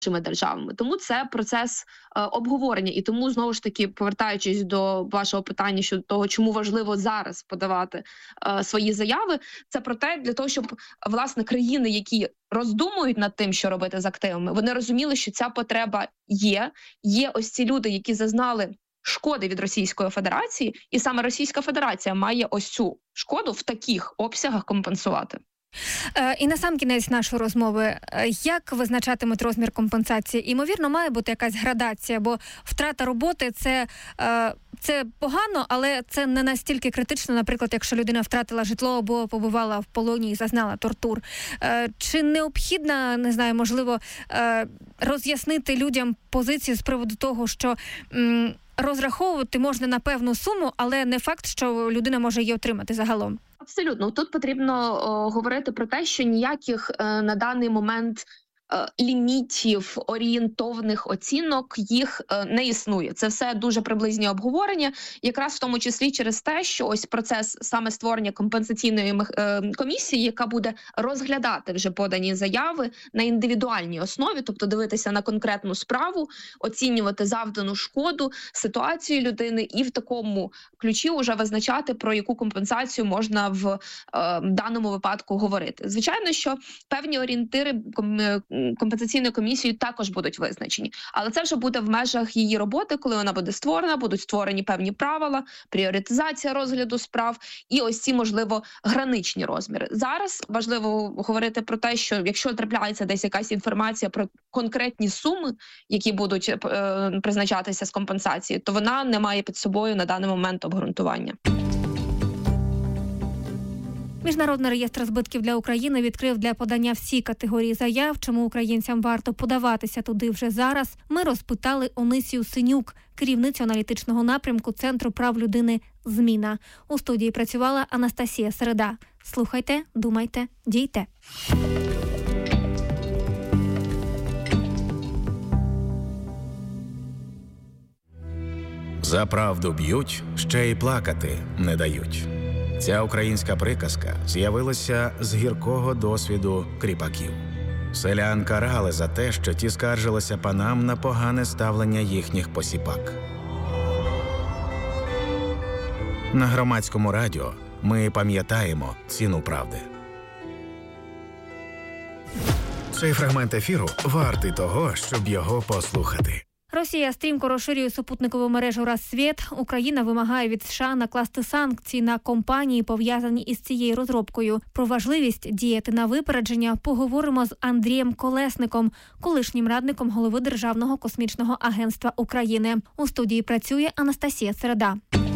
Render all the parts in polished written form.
державами. Тому це процес обговорення. І тому, знову ж таки, повертаючись до вашого питання щодо того, чому важливо зараз подавати свої заяви, це про те, для того, щоб, власне, країни, які роздумують над тим, що робити з активами, вони розуміли, що ця потреба є. Є ось ці люди, які зазнали шкоди від Російської Федерації, і саме Російська Федерація має ось цю шкоду в таких обсягах компенсувати. І на сам кінець нашої розмови, як визначатимуть розмір компенсації? Імовірно, має бути якась градація, бо втрата роботи це погано, але це не настільки критично, наприклад, якщо людина втратила житло або побувала в полоні і зазнала тортур. Чи необхідно, не знаю, можливо, роз'яснити людям позицію з приводу того, що розраховувати можна на певну суму, але не факт, що людина може її отримати загалом? Абсолютно. Тут потрібно говорити про те, що ніяких на даний момент лімітів, орієнтовних оцінок їх не існує. Це все дуже приблизні обговорення, якраз в тому числі через те, що ось процес саме створення компенсаційної комісії, яка буде розглядати вже подані заяви на індивідуальній основі, тобто дивитися на конкретну справу, оцінювати завдану шкоду, ситуацію людини і в такому ключі вже визначати, про яку компенсацію можна в даному випадку говорити. Звичайно, що певні орієнтири компенсаційною комісією також будуть визначені. Але це вже буде в межах її роботи, коли вона буде створена, будуть створені певні правила, пріоритизація розгляду справ і ось ці, можливо, граничні розміри. Зараз важливо говорити про те, що якщо трапляється десь якась інформація про конкретні суми, які будуть призначатися з компенсації, то вона не має під собою на даний момент обґрунтування. Міжнародний реєстр збитків для України відкрив для подання всі категорії заяв. Чому українцям варто подаватися туди вже зараз, ми розпитали Онисію Синюк, керівницю аналітичного напрямку Центру прав людини «Зміна». У студії працювала Анастасія Середа. Слухайте, думайте, дійте. За правду б'ють, ще й плакати не дають. Ця українська приказка з'явилася з гіркого досвіду кріпаків. Селян карали за те, що ті скаржилися панам на погане ставлення їхніх посіпак. На громадському радіо ми пам'ятаємо ціну правди. Цей фрагмент ефіру вартий того, щоб його послухати. Росія стрімко розширює супутникову мережу «Рассвіт». Україна вимагає від США накласти санкції на компанії, пов'язані із цією розробкою. Про важливість діяти на випередження поговоримо з Андрієм Колесником, колишнім радником голови Державного космічного агентства України. У студії працює Анастасія Середа.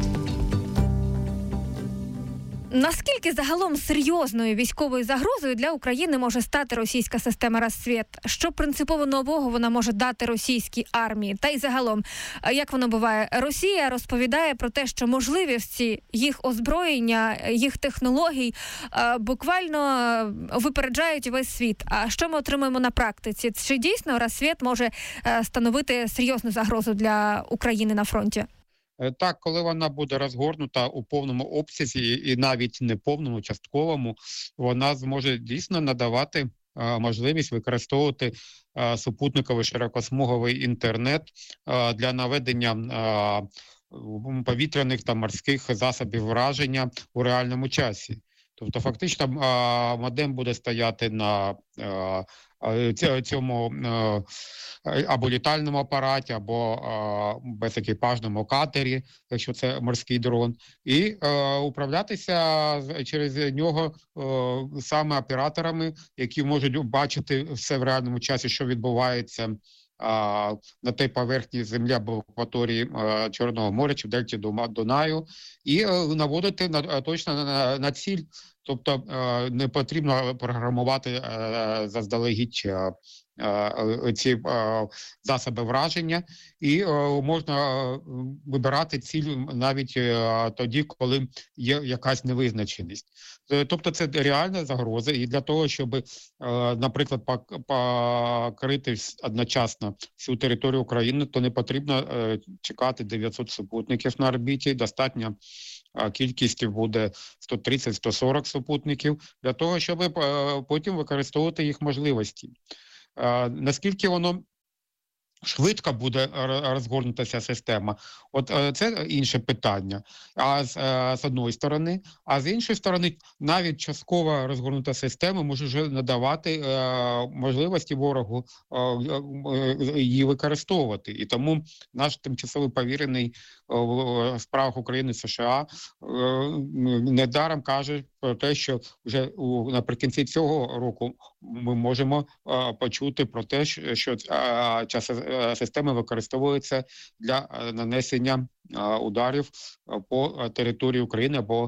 Наскільки загалом серйозною військовою загрозою для України може стати російська система «Рассвіт»? Що принципово нового вона може дати російській армії? Та й загалом, як воно буває, Росія розповідає про те, що можливості їх озброєння, їх технологій буквально випереджають весь світ. А що ми отримуємо на практиці? Чи дійсно «Рассвіт» може становити серйозну загрозу для України на фронті? Так, коли вона буде розгорнута у повному обсязі і навіть не повному, частковому, вона зможе дійсно надавати можливість використовувати супутниковий широкосмуговий інтернет для наведення повітряних та морських засобів враження у реальному часі. Тобто фактично модем буде стояти на цьому або літальному апараті, або безекіпажному катері, якщо це морський дрон, і управлятися через нього саме операторами, які можуть бачити все в реальному часі, що відбувається на тій поверхні землі або в акваторії Чорного моря чи в дельті Дунаю, і наводити точно на ціль. Тобто не потрібно програмувати заздалегідь ці засоби враження, і можна вибирати ціль навіть тоді, коли є якась невизначеність. Тобто це реальна загроза, і для того, щоб, наприклад, покрити одночасно всю територію України, то не потрібно чекати 900 супутників на орбіті, достатньо кількість буде 130-140 супутників для того, щоб потім використовувати їх можливості. Наскільки воно швидко буде розгорнутася система. От це інше питання. З одної сторони, а з іншої сторони, навіть частково розгорнута система може вже надавати можливості ворогу її використовувати. І тому наш тимчасовий повірений в справах України США недаром каже про те, що вже наприкінці цього року ми можемо почути про те, що ця система використовується для нанесення ударів по території України або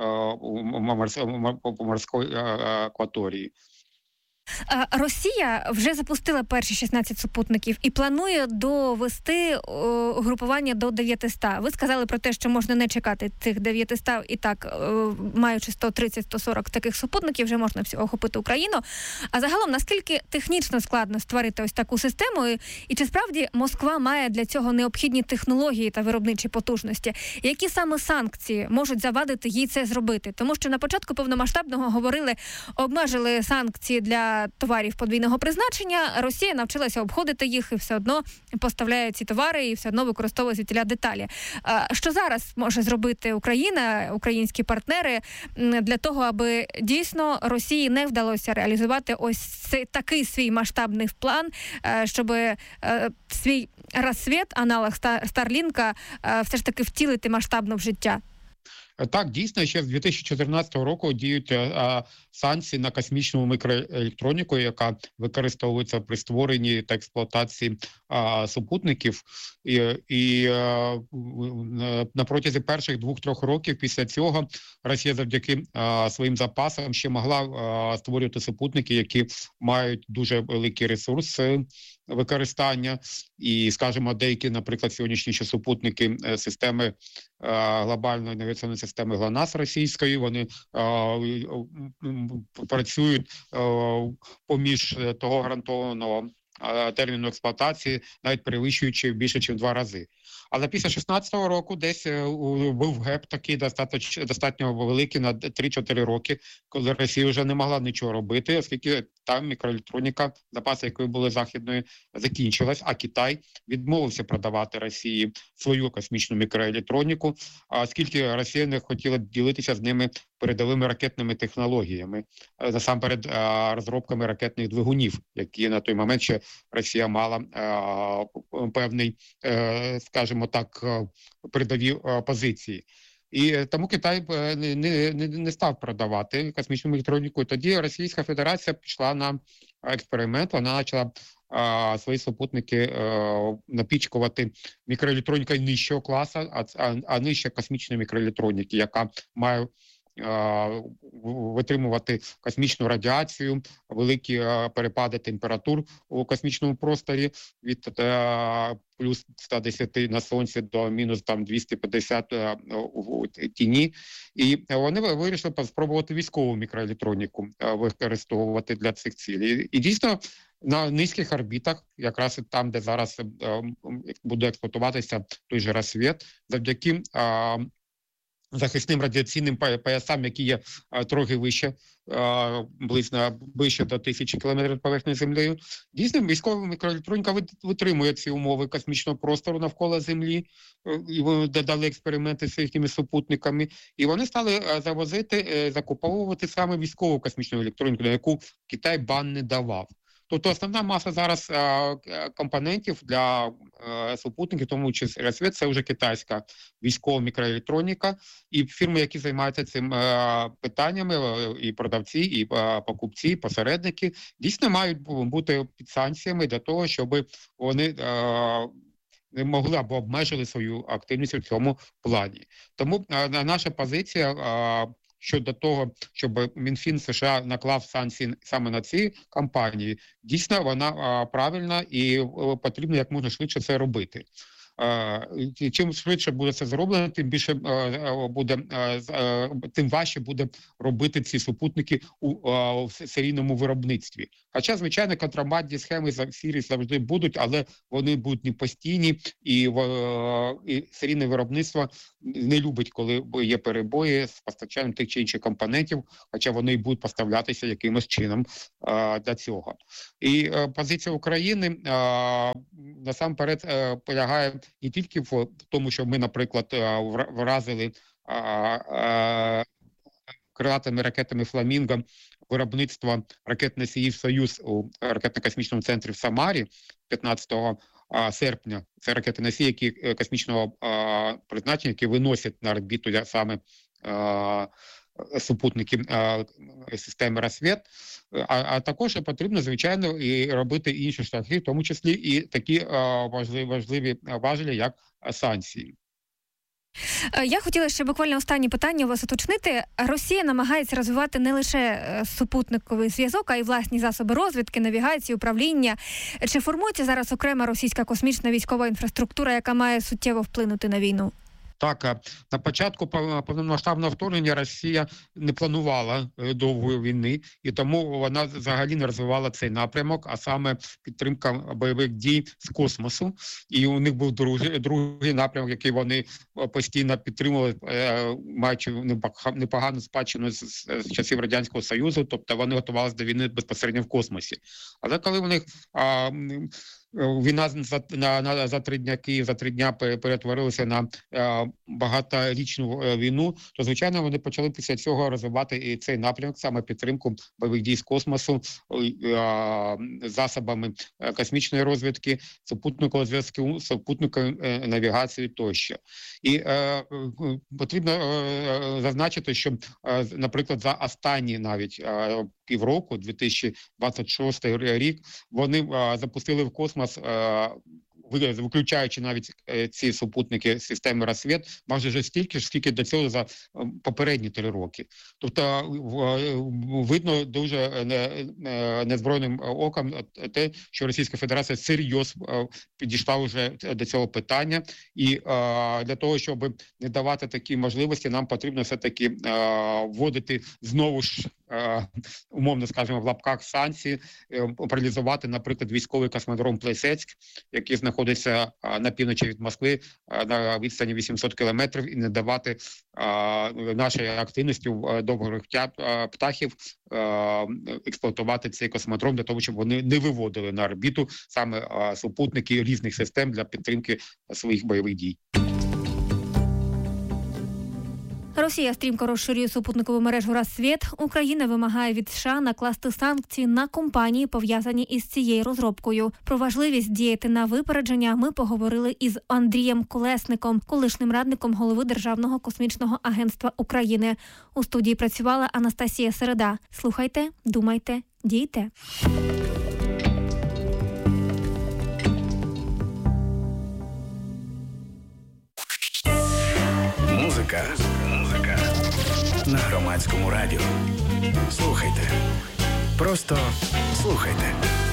по морській акваторії. Росія вже запустила перші 16 супутників і планує довести угрупування до 900. Ви сказали про те, що можна не чекати цих 900, і так, маючи 130-140 таких супутників, вже можна всього охопити Україну. А загалом, наскільки технічно складно створити ось таку систему, і чи справді Москва має для цього необхідні технології та виробничі потужності? Які саме санкції можуть завадити їй це зробити? Тому що на початку повномасштабного говорили, обмежили санкції для товарів подвійного призначення, Росія навчилася обходити їх і все одно поставляє ці товари і все одно використовує звідтіля деталі. Що зараз може зробити Україна, українські партнери для того, аби дійсно Росії не вдалося реалізувати ось цей такий свій масштабний план, щоб свій розсвіт, аналог Старлінка, все ж таки втілити масштабно в життя? Так, дійсно, ще з 2014 року діють санкції на космічну мікроелектроніку, яка використовується при створенні та експлуатації супутників. І на протязі перших 2-3 років після цього Росія завдяки своїм запасам ще могла створювати супутники, які мають дуже великий ресурс використання. І, скажімо, деякі, наприклад, сьогоднішні ще супутники системи глобальної навігаційної системи ГЛОНАСС російської, вони працюють поміж того гарантованого терміну експлуатації, навіть перевищуючи більше, ніж в 2 рази. Але після 16-го року десь був геп такий достатньо великий на 3-4 роки, коли Росія вже не могла нічого робити, оскільки там мікроелектроніка, запаси якої були західної, закінчилась, а Китай відмовився продавати Росії свою космічну мікроелектроніку, оскільки Росія не хотіла ділитися з ними передовими ракетними технологіями, насамперед розробками ракетних двигунів, які на той момент ще Росія мала певний, скажімо так, передові позиції. І тому Китай не став продавати космічну електроніку. Тоді Російська Федерація пішла на експеримент, вона почала свої супутники напічкувати мікроелектронікою нижчого класу, а нижче космічної мікроелектроніки, яка має витримувати космічну радіацію, великі перепади температур у космічному просторі від плюс 110 на сонці до мінус 250 у тіні. І вони вирішили спробувати військову мікроелектроніку використовувати для цих цілей. І дійсно на низьких орбітах, якраз там, де зараз буде експлуатуватися той же розсвіт, завдяки захисним радіаційним поясам, які є трохи вище, близько до 1000 кілометрів поверхні Землею. Дійсно, військова мікроелектроніка витримує ці умови космічного простору навколо Землі, і вони додали експерименти з їхніми супутниками, і вони стали закуповувати саме військову космічну електроніку, на яку Китай бан не давав. Тобто основна маса зараз компонентів для супутників, тому числі розсвіт, це вже китайська військова мікроелектроніка. І фірми, які займаються цим питаннями, і продавці, і покупці, і посередники, дійсно мають бути під санкціями для того, щоб вони не могли або обмежили свою активність у цьому плані. Тому наша позиція щодо того, щоб Мінфін США наклав санкції саме на ці компанії, дійсно вона правильна і потрібно як можна швидше це робити. Чим швидше буде це зроблено, тим більше тим важче буде робити ці супутники у серійному виробництві. Хоча, звичайно, контрабандні схеми сірі завжди будуть, але вони будуть не постійні, і серійне виробництво не любить, коли є перебої з постачанням тих чи інших компонентів, хоча вони й будуть поставлятися якимось чином для цього. І позиція України насамперед полягає не тільки в тому, що ми, наприклад, вразили крилатими ракетами «Фламінго» виробництво ракет-носіїв «Союз» у ракетно-космічному центрі в Самарі 15 серпня. Це ракети-носії, які космічного призначення, які виносять на орбіту саме супутники системи «Рассвіт», а також потрібно, звичайно, і робити інші шляхи, в тому числі і такі важливі важелі, як санкції. Я хотіла ще буквально останнє питання у вас уточнити. Росія намагається розвивати не лише супутниковий зв'язок, а й власні засоби розвідки, навігації, управління. Чи формується зараз окрема російська космічна військова інфраструктура, яка має суттєво вплинути на війну? Так, на початку повномасштабного вторгнення Росія не планувала довгої війни, і тому вона взагалі не розвивала цей напрямок, а саме підтримка бойових дій з космосу. І у них був другий напрямок, який вони постійно підтримували, маючи непогану спадщину з часів Радянського Союзу, тобто вони готувалися до війни безпосередньо в космосі. Але коли у них війна за 3 дня, Київ за 3 дня перетворилася на багаторічну війну, то, звичайно, вони почали після цього розвивати і цей напрямок, саме підтримку бойових дій з космосу, засобами космічної розвідки, супутникового зв'язку, супутникової навігації тощо. І потрібно зазначити, що, наприклад, за останні навіть півроку, 2026 рік, вони запустили в космос, виключаючи навіть ці супутники системи «Рассвіт», майже вже стільки ж, скільки до цього за попередні 3 роки. Тобто видно дуже незброєним оком те, що Російська Федерація серйозно підійшла вже до цього питання. І для того, щоб не давати такі можливості, нам потрібно все-таки вводити знову ж, умовно скажемо, в лапках санкції, паралізувати, наприклад, військовий космодром Плесецьк, який знаходиться на півночі від Москви на відстані 800 кілометрів, і не давати нашій активності довгих птахів експлуатувати цей космодром для того, щоб вони не виводили на орбіту саме супутники різних систем для підтримки своїх бойових дій. Росія стрімко розширює супутникову мережу «Рассвіт». Україна вимагає від США накласти санкції на компанії, пов'язані із цією розробкою. Про важливість діяти на випередження ми поговорили із Андрієм Колесником, колишнім радником голови Державного космічного агентства України. У студії працювала Анастасія Середа. Слухайте, думайте, дійте. Музика на Громадському радіо. Слухайте. Просто слухайте.